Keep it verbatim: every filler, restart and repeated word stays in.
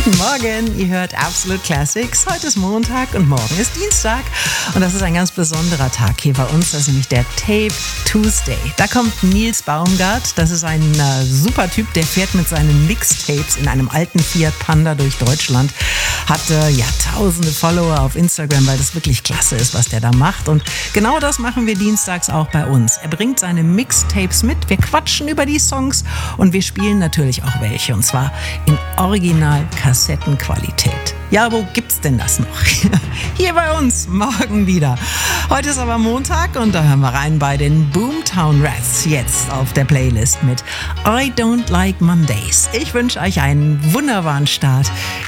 Guten Morgen, ihr hört Absolute Classics. Heute ist Montag und morgen ist Dienstag. Und das ist ein ganz besonderer Tag hier bei uns. Das ist nämlich der Tape Tuesday. Da kommt Nils Baumgart. Das ist ein äh, super Typ, der fährt mit seinen Mixtapes in einem alten Fiat Panda durch Deutschland. Hat äh, ja tausende Follower auf Instagram, weil das wirklich klasse ist, was der da macht. Und genau das machen wir dienstags auch bei uns. Er bringt seine Mixtapes mit. Wir quatschen über die Songs und wir spielen natürlich auch welche. Und zwar in Original-Kassettenqualität. Ja, wo gibt's denn das noch? Hier bei uns, morgen wieder. Heute ist aber Montag und da hören wir rein bei den Boomtown Rats jetzt auf der Playlist mit I Don't Like Mondays. Ich wünsche euch einen wunderbaren Start